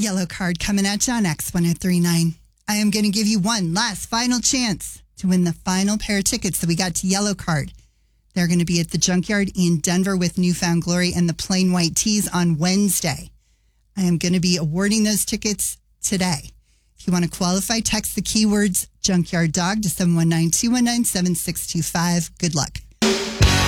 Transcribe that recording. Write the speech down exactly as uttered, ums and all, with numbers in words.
Yellow card coming at you on X one oh three nine. I am going to give you one last final chance to win the final pair of tickets that we got to Yellow Card. They're going to be at the Junkyard in Denver with Newfound Glory and the Plain White Tees on Wednesday. I am going to be awarding those tickets today. If you want to qualify, text the keywords Junkyard Dog to seven one nine, two one nine, seven six two five. Good luck.